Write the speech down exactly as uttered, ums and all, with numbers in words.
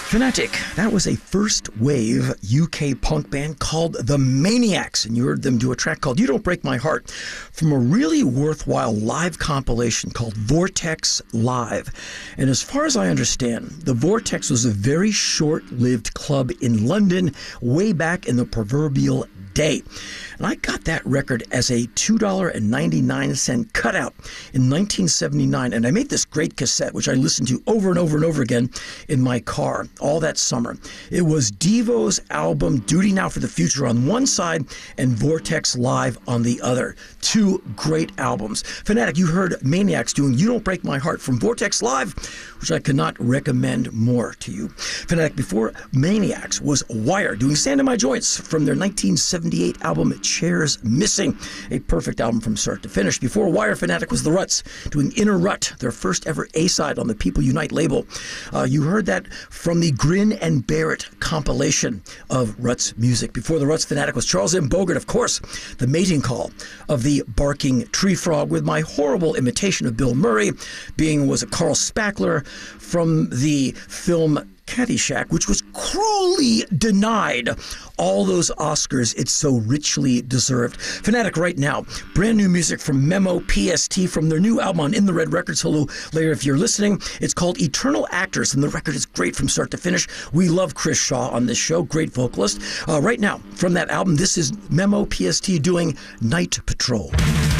Fanatic, that was a first wave U K punk band called The Maniacs, and you heard them do a track called You Don't Break My Heart from a really worthwhile live compilation called Vortex Live. And as far as I understand, the Vortex was a very short-lived club in London way back in the proverbial day. And I got that record as a two dollars and ninety-nine cents cutout in nineteen seventy-nine, and I made this great cassette, which I listened to over and over and over again in my car all that summer. It was Devo's album Duty Now for the Future on one side and Vortex Live on the other. Two great albums. Fanatic, you heard Maniacs doing You Don't Break My Heart from Vortex Live, which I cannot recommend more to you. Fanatic, before Maniacs was Wire doing Sand in My Joints from their nineteen seventy-eight album Chairs Missing, a perfect album from start to finish. Before Wire, Fanatic was The Ruts doing Inner Rut, their first ever A-side on the People Unite label. Uh, you heard that from the Grin and Bear It compilation of Ruts music. Before the Ruts, Fanatic was Charles M. Bogart, of course, the mating call of the barking tree frog, with my horrible imitation of Bill Murray being was a Carl Spackler from the film Caddyshack, which was cruelly denied all those Oscars it so richly deserved. Fanatic right now, brand new music from Memo P S T from their new album on In the Red Records. Hello, later if you're listening. It's called Eternal Actors, and the record is great from start to finish. We love Chris Shaw on this show, great vocalist. Uh, right now, from that album, this is Memo P S T doing Night Patrol.